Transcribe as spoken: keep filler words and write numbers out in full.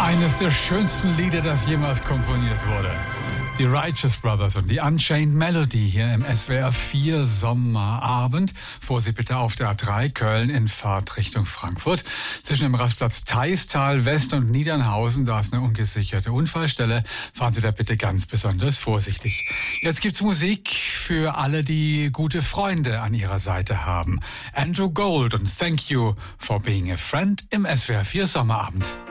Eines der schönsten Lieder, das jemals komponiert wurde. Die Righteous Brothers und die Unchained Melody hier im S W R vier Sommerabend. Vorsicht bitte auf der A drei Köln in Fahrt Richtung Frankfurt. Zwischen dem Rastplatz Theistal West und Niedernhausen, da ist eine ungesicherte Unfallstelle. Fahren Sie da bitte ganz besonders vorsichtig. Jetzt gibt's Musik für alle, die gute Freunde an ihrer Seite haben. Andrew Gold und Thank You for Being a Friend im S W R vier Sommerabend.